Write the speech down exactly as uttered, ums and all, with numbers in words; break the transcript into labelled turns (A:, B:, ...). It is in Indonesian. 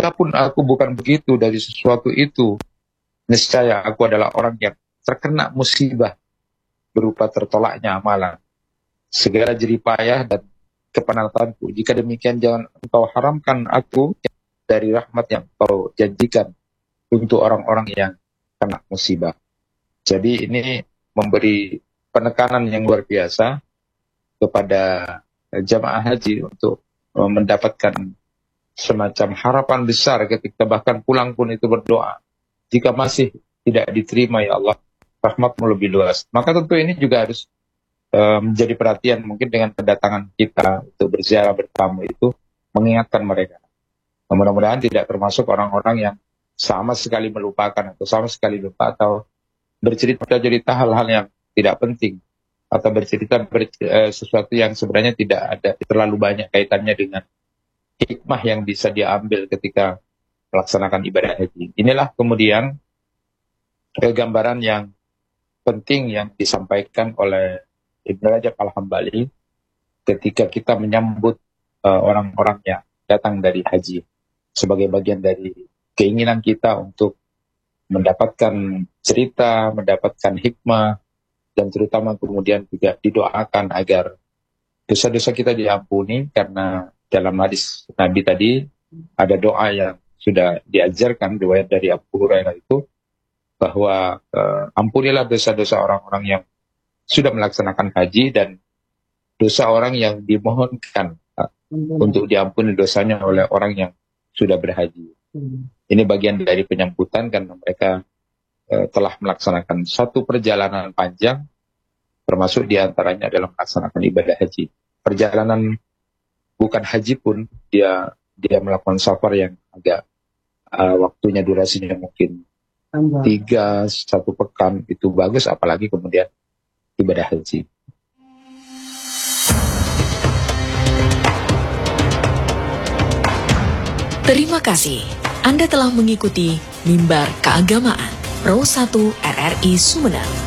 A: Jikapun aku bukan begitu dari sesuatu itu, niscaya aku adalah orang yang terkena musibah berupa tertolaknya amalan, segala jeripayah dan kepenatanku. Jika demikian, jangan engkau haramkan aku dari rahmat yang kau janjikan untuk orang-orang yang kena musibah. Jadi ini memberi penekanan yang luar biasa kepada jamaah haji untuk mendapatkan semacam harapan besar ketika bahkan pulang pun itu berdoa. Jika masih tidak diterima, ya Allah, rahmatmu lebih luas. Maka tentu ini juga harus uh, menjadi perhatian mungkin dengan kedatangan kita untuk berziarah bertamu itu, mengingatkan mereka. Mudah-mudahan tidak termasuk orang-orang yang sama sekali melupakan atau sama sekali lupa atau bercerita-cerita hal-hal yang tidak penting atau bercerita ber, uh, sesuatu yang sebenarnya tidak ada terlalu banyak kaitannya dengan hikmah yang bisa diambil ketika melaksanakan ibadah haji. Inilah kemudian gambaran yang penting yang disampaikan oleh Ibnu Rajab Al-Hambali ketika kita menyambut uh, orang-orang yang datang dari haji sebagai bagian dari keinginan kita untuk mendapatkan cerita, mendapatkan hikmah, dan terutama kemudian juga didoakan agar dosa-dosa kita diampuni, karena dalam hadis Nabi tadi ada doa yang sudah diajarkan riwayat dari Abu Hurairah itu bahwa uh, ampunilah dosa-dosa orang-orang yang sudah melaksanakan haji dan dosa orang yang dimohonkan uh, untuk diampuni dosanya oleh orang yang sudah berhaji. Hmm. Ini bagian dari penyambutan karena mereka uh, telah melaksanakan satu perjalanan panjang, termasuk diantaranya adalah melaksanakan ibadah haji. Perjalanan bukan haji pun dia dia melakukan safar yang agak uh, waktunya durasinya mungkin tiga satu pekan, itu bagus, apalagi kemudian ibadah haji.
B: Terima kasih Anda telah mengikuti Mimbar Keagamaan Pro satu R R I Sumeneb.